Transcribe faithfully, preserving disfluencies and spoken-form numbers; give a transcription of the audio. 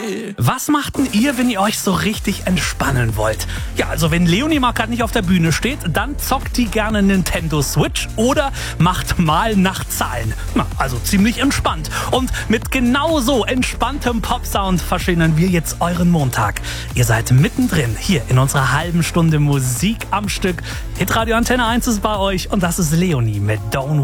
geil. Was macht denn ihr, wenn ihr euch so richtig entspannen wollt? Ja, also wenn Leonie mal gerade nicht auf der Bühne steht, dann zockt die gerne Nintendo Switch oder macht mal nach Zahlen. Na, also ziemlich entspannt. Und mit genau so entspanntem Popsound verschönern wir jetzt euren Montag. Ihr seid mittendrin hier in unserer halben Stunde Musik am Stück. Hitradio Antenne eins ist bei euch und das ist Leonie mit Don't